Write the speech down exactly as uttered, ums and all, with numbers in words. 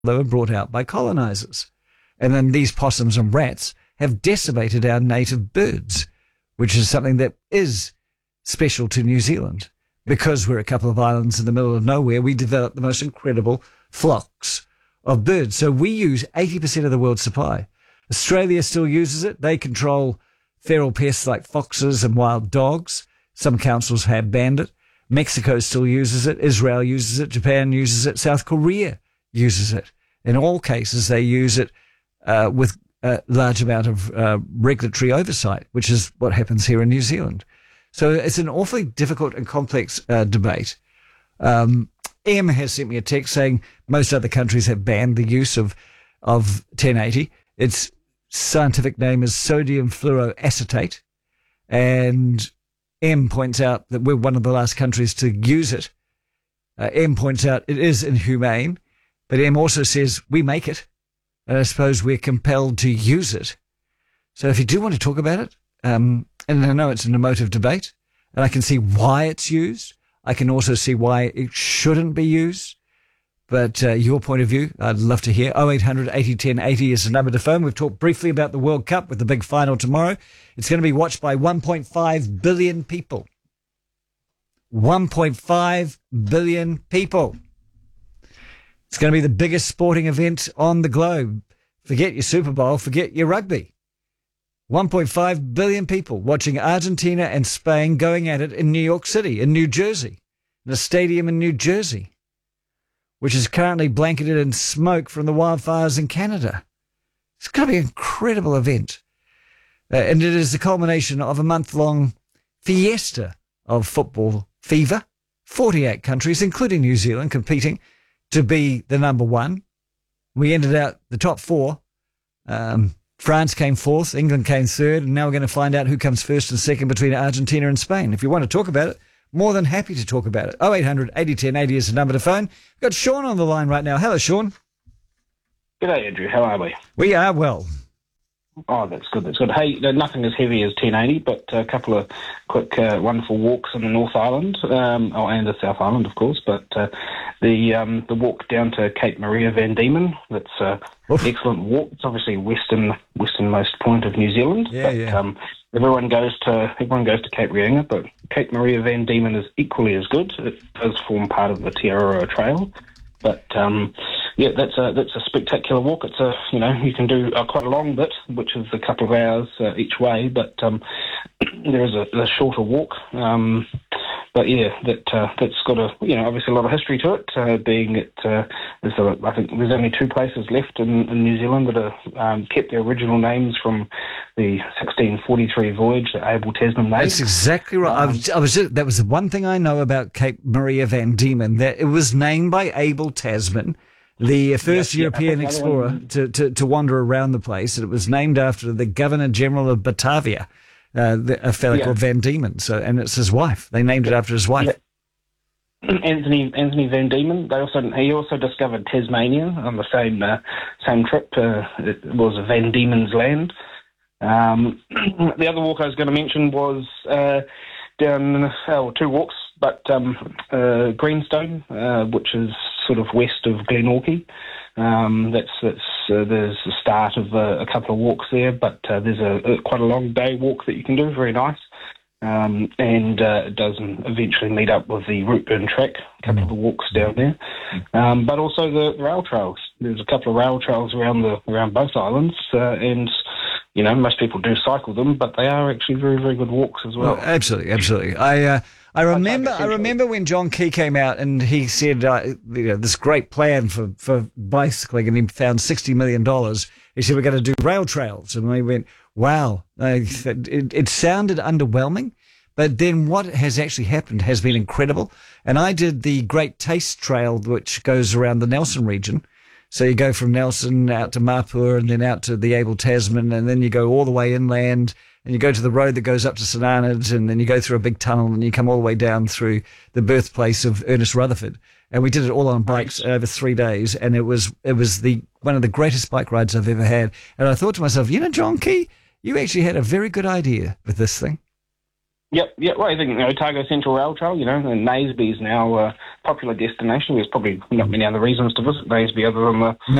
they were brought out by colonizers. And then these possums and rats have decimated our native birds, which is something that is special to New Zealand. Because we're a couple of islands in the middle of nowhere, we develop the most incredible flocks of birds. So we use eighty percent of the world's supply. Australia still uses it. They control feral pests like foxes and wild dogs. Some councils have banned it. Mexico still uses it. Israel uses it. Japan uses it. South Korea uses it. In all cases, they use it uh, with a large amount of uh, regulatory oversight, which is what happens here in New Zealand. So it's an awfully difficult and complex uh, debate. Um, M has sent me a text saying most other countries have banned the use of of ten eighty. Its scientific name is sodium fluoroacetate, and M points out that we're one of the last countries to use it. Uh, M points out it is inhumane, but M also says we make it, and I suppose we're compelled to use it. So if you do want to talk about it, um, and I know it's an emotive debate, and I can see why it's used. I can also see why it shouldn't be used. But uh, your point of view, I'd love to hear. oh eight hundred eighty ten eighty is the number to phone. We've talked briefly about the World Cup with the big final tomorrow. It's going to be watched by one point five billion people. one point five billion people. It's going to be the biggest sporting event on the globe. Forget your Super Bowl, forget your rugby. one point five billion people watching Argentina and Spain going at it in New York City, in New Jersey, in a stadium in New Jersey, which is currently blanketed in smoke from the wildfires in Canada. It's going to be an incredible event. Uh, and it is the culmination of a month-long fiesta of football fever. forty-eight countries, including New Zealand, competing to be the number one. We ended out the top four. Um, France came fourth, England came third, and now we're going to find out who comes first and second between Argentina and Spain. If you want to talk about it, more than happy to talk about it. oh eight hundred eighty ten eighty is the number to phone. We've got Sean on the line right now. Hello, Sean. G'day, Andrew. How are we? We are well. Oh, that's good. That's good. Hey, nothing as heavy as ten eighty, but a couple of quick, uh, wonderful walks in the North Island, um, oh, and the South Island, of course. But uh, the um, the walk down to Cape Maria Van Diemen, that's an excellent walk. It's obviously western westernmost point of New Zealand. Yeah, but, yeah. Um, everyone goes to everyone goes to Cape Reinga, but Cape Maria Van Diemen is equally as good. It does form part of the Te Aroha Trail. But um, yeah, that's a that's a spectacular walk. It's a you know you can do uh, quite a long bit, which is a couple of hours uh, each way. But um, there is a, a shorter walk. Um, but yeah, that uh, that's got a you know obviously a lot of history to it. Uh, being it, uh, there's a, I think there's only two places left in, in New Zealand that have um, kept their original names from the sixteen forty-three voyage that Abel Tasman made. That's exactly right. Um, I was, I was just, that was the one thing I know about Cape Maria Van Diemen, that it was named by Abel Tasman, the first yeah, European yeah, explorer to, to, to wander around the place. And it was named after the Governor-General of Batavia, uh, the, a fellow yeah. called Van Diemen. So, and it's his wife. They named it after his wife. Yeah. Anthony Anthony Van Diemen. They also he also discovered Tasmania on the same uh, same trip. Uh, it was Van Diemen's Land. Um, the other walk I was going to mention was uh, down oh, two walks, but um, uh, Greenstone, uh, which is sort of west of Glenorchy. Um, that's that's uh, there's the start of uh, a couple of walks there, but uh, there's a, a quite a long day walk that you can do. Very nice. Um, and uh, it does eventually meet up with the Routeburn track, a couple of walks down there, um, but also the, the rail trails. There's a couple of rail trails around the around both islands, uh, and you know most people do cycle them, but they are actually very very good walks as well. well absolutely, absolutely. I uh, I remember I remember when John Key came out and he said uh, you know this great plan for, for bicycling, and he found sixty million dollars. He said we're going to do rail trails, and we went, wow, uh, it, it sounded underwhelming, but then what has actually happened has been incredible. And I did the Great Taste Trail, which goes around the Nelson region. So you go from Nelson out to Mapua and then out to the Abel Tasman, and then you go all the way inland, and you go to the road that goes up to St Arnaud, and then you go through a big tunnel, and you come all the way down through the birthplace of Ernest Rutherford. And we did it all on bikes over three days, and it was it was the one of the greatest bike rides I've ever had. And I thought to myself, you know, John Key, you actually had a very good idea with this thing. Yep, yep. Well, I think, you know, Otago Central Rail Trail, you know, and Naseby is now a popular destination. There's probably not many other reasons to visit Naseby other than the